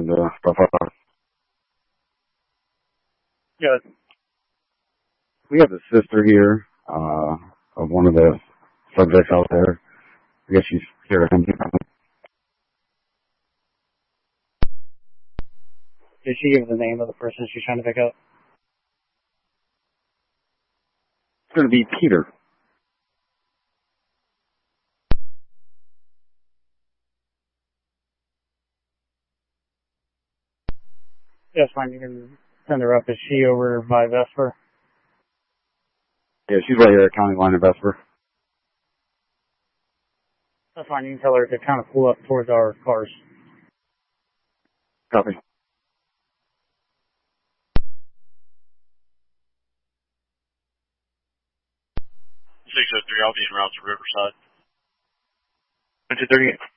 and stuff like that. Yeah. We have a sister here, of one of the subjects out there. I guess she's here to come. Did she give the name of the person she's trying to pick up? It's going to be Peter. Yes, fine. You can send her up. Is she over by Vesper? Yeah, she's right here at County Line of Vesper. That's fine. You can tell her to kind of pull up towards our cars. Copy. 603, I'll be en route to Riverside. 238.